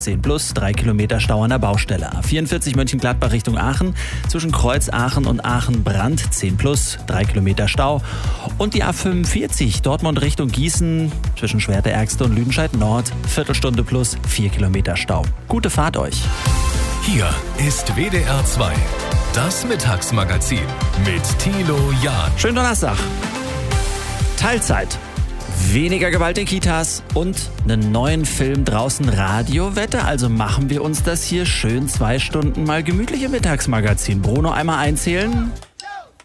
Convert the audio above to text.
10 plus, 3 Kilometer Stau an der Baustelle. A44 Mönchengladbach Richtung Aachen, zwischen Kreuz Aachen und Aachen-Brand 10 plus, 3 Kilometer Stau. Und die A45 Dortmund Richtung Gießen, zwischen Schwerte-Ergste und Lüdenscheid Nord, Viertelstunde plus, 4 Kilometer Stau. Gute Fahrt euch. Hier ist WDR 2, das Mittagsmagazin mit Thilo Jahn. Schönen Donnerstag. Teilzeit. Weniger Gewalt in Kitas und einen neuen Film draußen, Radiowette. Also machen wir uns das hier schön 2 Stunden mal gemütliche Mittagsmagazin. Bruno, einmal einzählen.